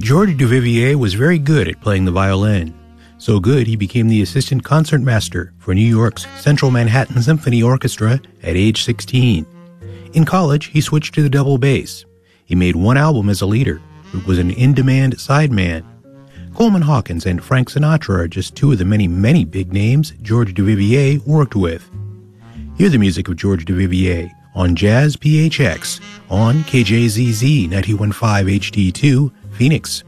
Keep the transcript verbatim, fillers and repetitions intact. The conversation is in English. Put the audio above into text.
George Duvivier was very good at playing the violin. So good, he became the assistant concertmaster for New York's Central Manhattan Symphony Orchestra at age sixteen. In college, he switched to the double bass. He made one album as a leader, but was an in-demand sideman. Coleman Hawkins and Frank Sinatra are just two of the many, many big names George Duvivier worked with. Hear the music of George Duvivier on Jazz P H X on K J Z Z ninety-one point five H D two, Phoenix.